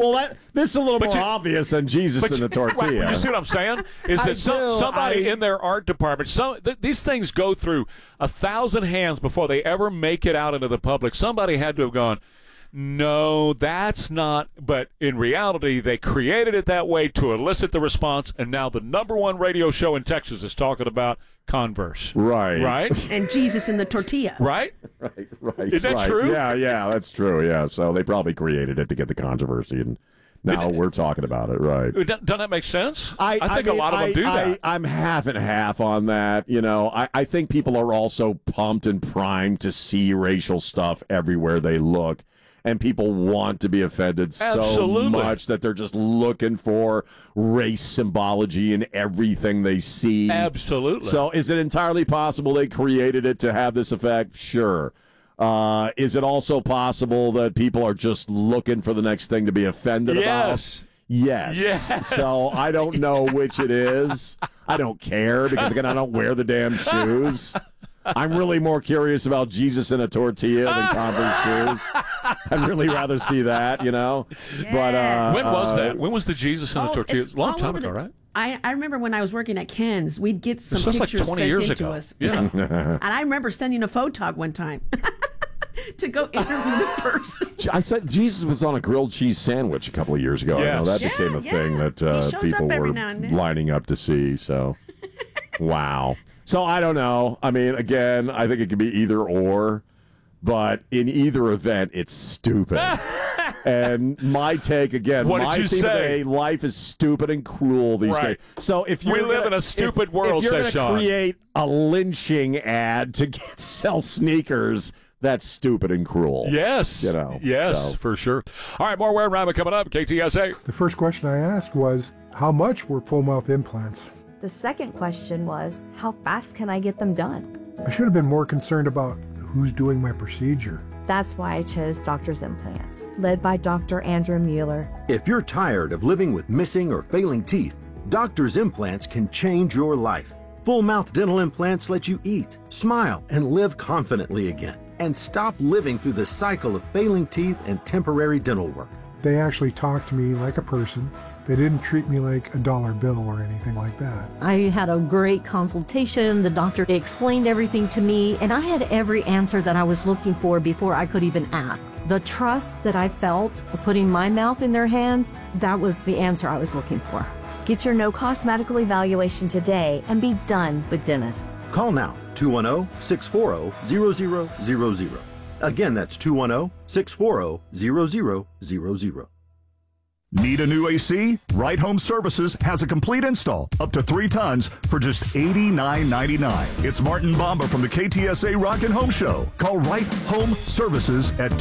Well, this is a little more obvious than Jesus and the tortilla. Right, you see what I'm saying? Is that somebody in their art department, these things go through 1,000 hands before they ever make it out into the public. Somebody had to have gone, no, that's not. But in reality, they created it that way to elicit the response, and now the #1 radio show in Texas is talking about Converse. Right. Right? And Jesus and the tortilla. Right? Right. Isn't that true? Yeah, that's true. Yeah, so they probably created it to get the controversy, and now we're talking about it. Right. Doesn't that make sense? I think a lot of them do that. I'm half and half on that. I think people are also pumped and primed to see racial stuff everywhere they look. And people want to be offended so much that they're just looking for race symbology in everything they see. Absolutely. So is it entirely possible they created it to have this effect? Sure. Is it also possible that people are just looking for the next thing to be offended about? Yes. So I don't know which it is. I don't care because, again, I don't wear the damn shoes. I'm really more curious about Jesus in a tortilla than Converse shoes. I'd really rather see that, Yeah. But when was that? When was the Jesus in a tortilla? A long time ago, right? I remember when I was working at Ken's, we'd get some pictures like 20 sent years into ago. us. Yeah. And I remember sending a photog one time to go interview the person. I said Jesus was on a grilled cheese sandwich a couple of years ago. Yes. I know that became a thing that people were lining up to see. So, wow. So I don't know. I mean, again, I think it could be either or, but in either event, it's stupid. And my take, again, my theme today, life is stupid and cruel these days. So if you live in a stupid world, if you're says going to create a lynching ad to sell sneakers, that's stupid and cruel. Yes. Yes, for sure. All right, more Ware and Rima coming up. KTSA. The first question I asked was, how much were full mouth implants? The second question was, how fast can I get them done? I should have been more concerned about who's doing my procedure. That's why I chose Doctor's Implants, led by Dr. Andrew Mueller. If you're tired of living with missing or failing teeth, Doctor's Implants can change your life. Full mouth dental implants let you eat, smile, and live confidently again, and stop living through the cycle of failing teeth and temporary dental work. They actually talked to me like a person. They didn't treat me like a dollar bill or anything like that. I had a great consultation. The doctor explained everything to me, and I had every answer that I was looking for before I could even ask. The trust that I felt putting my mouth in their hands, that was the answer I was looking for. Get your no-cost medical evaluation today and be done with dentists. Call now, 210-640-0000. Again, that's 210-640-0000. Need a new AC? Right Home Services has a complete install up to 3 tons for just $89.99. It's Martin Bomba from the KTSA Rockin' Home Show. Call Right Home Services at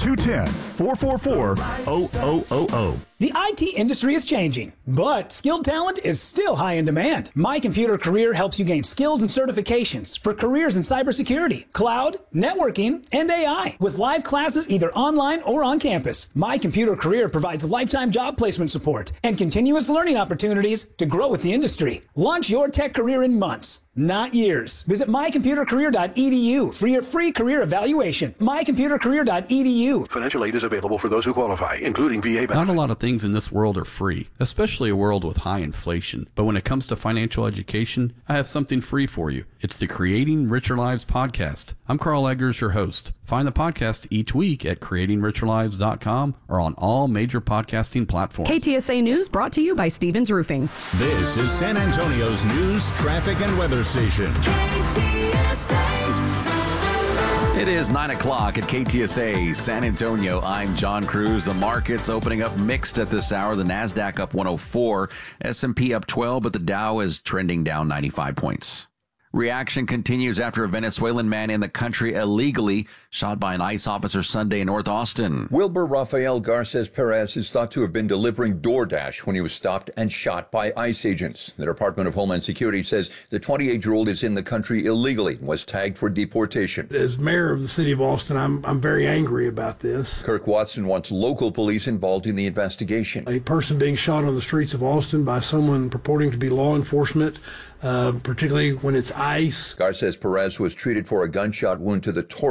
210-444-0000. The IT industry is changing, but skilled talent is still high in demand. My Computer Career helps you gain skills and certifications for careers in cybersecurity, cloud, networking, and AI, with live classes either online or on campus. My Computer Career provides lifetime job placement support and continuous learning opportunities to grow with the industry. Launch your tech career in months, not years. Visit mycomputercareer.edu for your free career evaluation. mycomputercareer.edu. Financial aid is available for those who qualify, including VA benefits. Not a lot of things in this world are free, especially a world with high inflation. But when it comes to financial education, I have something free for you. It's the Creating Richer Lives podcast. I'm Carl Eggers, your host. Find the podcast each week at creatingricherlives.com or on all major podcasting platforms. KTSA News brought to you by Stevens Roofing. This is San Antonio's news, traffic, and weather station. KTSA. It is 9 o'clock at KTSA San Antonio. I'm John Cruz. The market's opening up mixed at this hour. The NASDAQ up 104, S&P up 12, but the Dow is trending down 95 points. Reaction continues after a Venezuelan man in the country illegally shot by an ICE officer Sunday in North Austin. Wilbur Rafael Garces Perez is thought to have been delivering DoorDash when he was stopped and shot by ICE agents. The Department of Homeland Security says the 28-year-old is in the country illegally and was tagged for deportation. As mayor of the city of Austin, I'm very angry about this. Kirk Watson wants local police involved in the investigation. A person being shot on the streets of Austin by someone purporting to be law enforcement, particularly when it's ICE. Garces Perez was treated for a gunshot wound to the torso and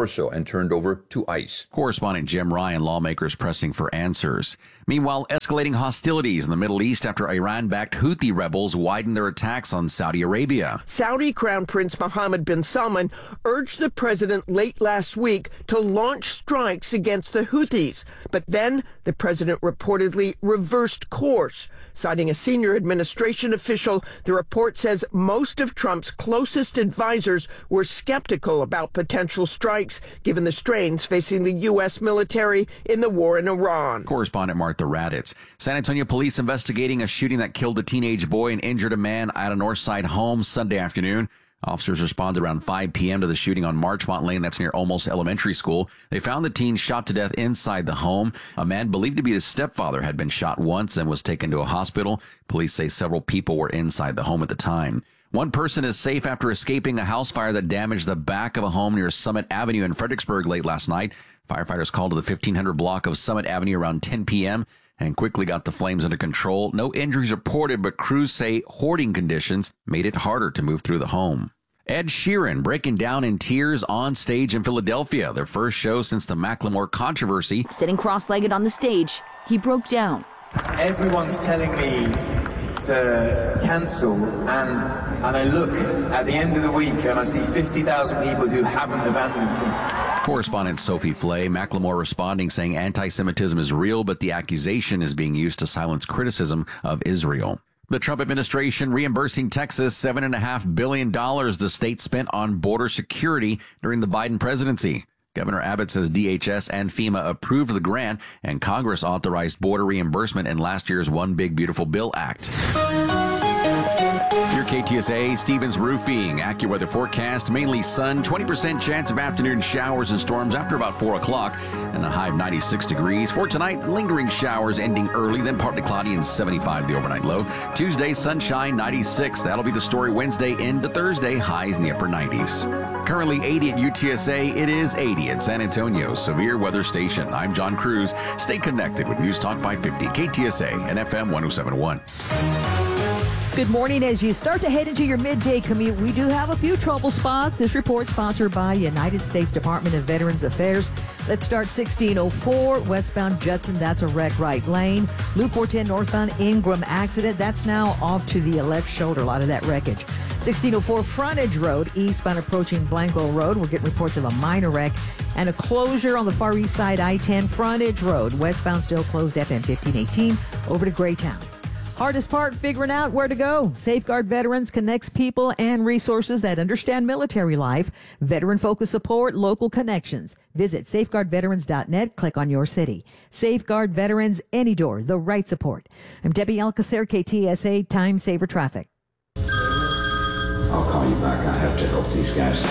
turned over to ICE. Correspondent Jim Ryan, lawmakers pressing for answers. Meanwhile, escalating hostilities in the Middle East after Iran-backed Houthi rebels widened their attacks on Saudi Arabia. Saudi Crown Prince Mohammed bin Salman urged the president late last week to launch strikes against the Houthis. But then the president reportedly reversed course. Citing a senior administration official, the report says most of Trump's closest advisors were skeptical about potential strikes, given the strains facing the U.S. military in the war in Iran. Correspondent Martha Raditz. San Antonio police investigating a shooting that killed a teenage boy and injured a man at a Northside home Sunday afternoon. Officers responded around 5 p.m. to the shooting on Marchmont Lane, that's near Olmos Elementary School. They found the teen shot to death inside the home. A man believed to be his stepfather had been shot once and was taken to a hospital. Police say several people were inside the home at the time. One person is safe after escaping a house fire that damaged the back of a home near Summit Avenue in Fredericksburg late last night. Firefighters called to the 1500 block of Summit Avenue around 10 p.m. and quickly got the flames under control. No injuries reported, but crews say hoarding conditions made it harder to move through the home. Ed Sheeran breaking down in tears on stage in Philadelphia, their first show since the Macklemore controversy. Sitting cross-legged on the stage, he broke down. Everyone's telling me to cancel, and I look at the end of the week and I see 50,000 people who haven't abandoned me. Correspondent Sophie Flay, Macklemore responding saying anti-Semitism is real, but the accusation is being used to silence criticism of Israel. The Trump administration reimbursing Texas $7.5 billion the state spent on border security during the Biden presidency. Governor Abbott says DHS and FEMA approved the grant, and Congress authorized border reimbursement in last year's One Big Beautiful Bill Act. Your KTSA Stevens Roofing AccuWeather forecast, mainly sun, 20% chance of afternoon showers and storms after about 4 o'clock, and a high of 96 degrees. For tonight, lingering showers ending early, then partly cloudy and 75 the overnight low. Tuesday, sunshine, 96. That'll be the story Wednesday into Thursday, highs in the upper 90s. Currently 80 at UTSA, it is 80 at San Antonio Severe Weather Station. I'm John Cruz. Stay connected with News Talk 550, KTSA and FM 107.1. Good morning. As you start to head into your midday commute, we do have a few trouble spots. This report sponsored by United States Department of Veterans Affairs. Let's start 1604 westbound Judson. That's a wreck right lane. Loop 410 northbound Ingram accident. That's now off to the left shoulder. A lot of that wreckage. 1604 Frontage Road eastbound approaching Blanco Road. We're getting reports of a minor wreck and a closure on the far east side I-10 Frontage Road. Westbound still closed FM 1518 over to Graytown. Hardest part, figuring out where to go. Safeguard Veterans connects people and resources that understand military life. Veteran-focused support, local connections. Visit safeguardveterans.net. Click on your city. Safeguard Veterans, any door, the right support. I'm Debbie Alcacer, KTSA Time Saver Traffic. I'll call you back. I have to help these guys.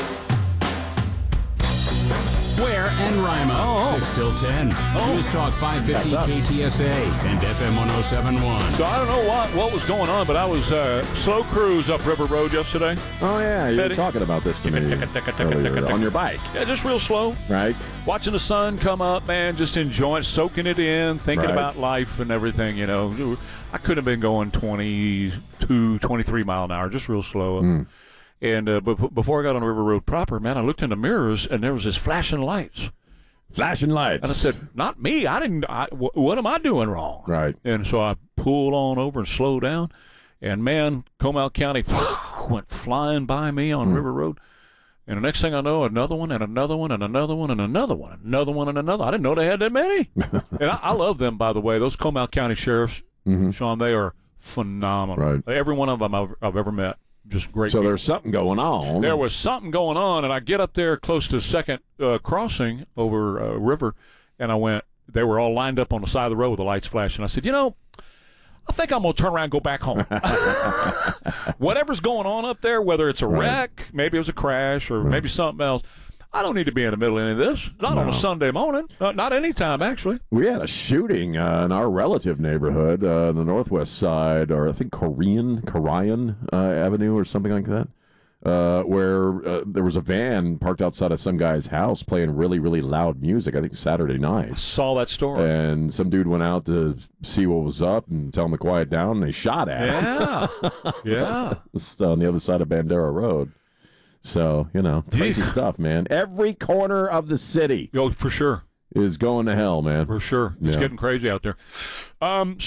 Ware and Rima, 6 till 10. News Talk 550 KTSA and FM 107.1. So I don't know what was going on, but I was slow cruise up River Road yesterday. Oh, yeah. You were talking about this to me earlier, on your bike. Yeah, just real slow. Right. Watching the sun come up, man, just enjoying, soaking it in, thinking about life and everything, you know. I could have been going 22, 23 mile an hour, just real slow. And before I got on River Road proper, man, I looked in the mirrors, and there was this flashing lights. Flashing lights. And I said, not me. What am I doing wrong? Right. And so I pulled on over and slowed down. And, man, Comal County went flying by me on River Road. And the next thing I know, another one and another one and another one and another one, another one and another. I didn't know they had that many. And I love them, by the way. Those Comal County sheriffs, Sean, they are phenomenal. Right. Every one of them I've ever met. Just great. So there's something going on. There was something going on, and I get up there close to second crossing over river, and they were all lined up on the side of the road with the lights flashing. I said, I think I'm going to turn around and go back home. Whatever's going on up there, whether it's a wreck, maybe it was a crash, or maybe something else, I don't need to be in the middle of any of this. Not on a Sunday morning. Not any time, actually. We had a shooting in our relative neighborhood, the northwest side, or I think Korean Avenue or something like that, where there was a van parked outside of some guy's house playing really, really loud music, I think Saturday night. I saw that story. And some dude went out to see what was up and tell him to quiet down, and they shot at him. Yeah. Just on the other side of Bandera Road. So, crazy stuff, man. Every corner of the city. Oh, for sure. Is going to hell, man. For sure. It's getting crazy out there.